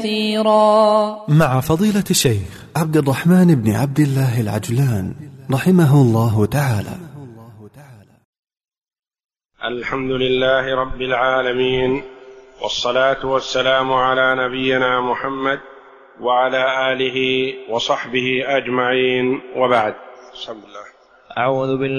كثيرا. مع فضيلة الشيخ عبد الرحمن بن عبد الله العجلان رحمه الله تعالى. الحمد لله رب العالمين، والصلاة والسلام على نبينا محمد وعلى آله وصحبه أجمعين، وبعد. بسم الله. أعوذ بالله